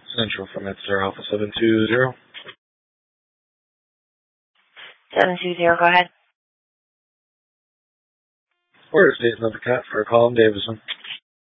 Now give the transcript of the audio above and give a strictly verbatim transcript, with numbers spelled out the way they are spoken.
Central from Edstar Alpha seven two zero. seven two zero, go ahead. Order stays another cat for a Colin Davison.